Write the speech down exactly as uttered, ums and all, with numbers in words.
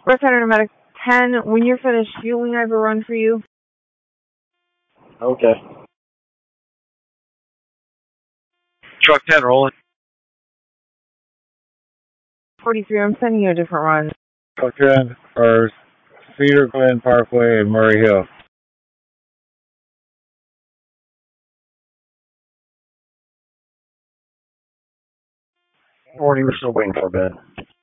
West Center Nomadic ten, when you're finished fueling, I have a run for you. Okay. Truck ten rolling. forty-three, I'm sending you a different run. Truck ten, or Cedar Glen Parkway and Murray Hill. Morning, we're still waiting for Ben.